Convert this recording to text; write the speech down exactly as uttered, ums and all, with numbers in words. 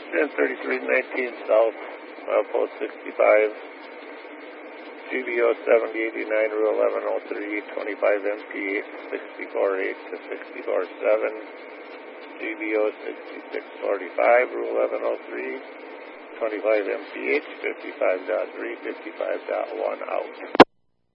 ten thirty-three nineteen South, Milepost sixty-five, G B O seventy eighty-nine, Rule eleven oh three, twenty-five M P eight, sixty-four eight to sixty-four seven, G B O sixty-six forty-five, Rule eleven oh three, twenty-five M P H, fifty-five point three, fifty-five point one out.